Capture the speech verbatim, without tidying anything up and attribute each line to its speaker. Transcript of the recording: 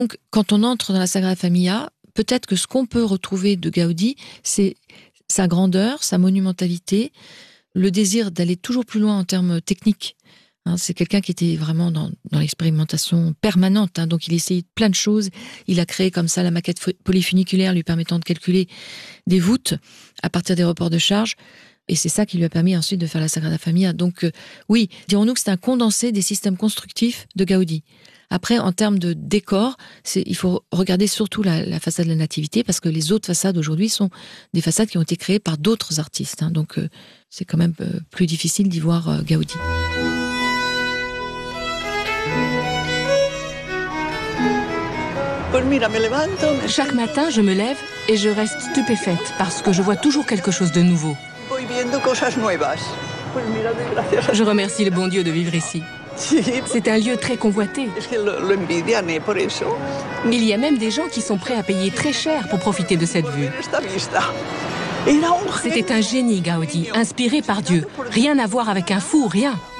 Speaker 1: Donc, quand on entre dans la Sagrada Familia, peut-être que ce qu'on peut retrouver de Gaudi, c'est sa grandeur, sa monumentalité, le désir d'aller toujours plus loin en termes techniques. Hein, c'est quelqu'un qui était vraiment dans, dans l'expérimentation permanente. Hein, donc, il essayait plein de choses. Il a créé comme ça la maquette polyfuniculaire lui permettant de calculer des voûtes à partir des reports de charge. Et c'est ça qui lui a permis ensuite de faire la Sagrada Familia. Donc, euh, oui, dirons-nous que c'est un condensé des systèmes constructifs de Gaudi. Après, en termes de décor, c'est, il faut regarder surtout la, la façade de la Nativité, parce que les autres façades aujourd'hui sont des façades qui ont été créées par d'autres artistes. Hein, donc, euh, c'est quand même euh, plus difficile d'y voir euh, Gaudi.
Speaker 2: Chaque matin, je me lève et je reste stupéfaite parce que je vois toujours quelque chose de nouveau. Je remercie le bon Dieu de vivre ici. C'est un lieu très convoité. Il y a même des gens qui sont prêts à payer très cher pour profiter de cette vue. C'était un génie, Gaudi, inspiré par Dieu. Rien à voir avec un fou, rien.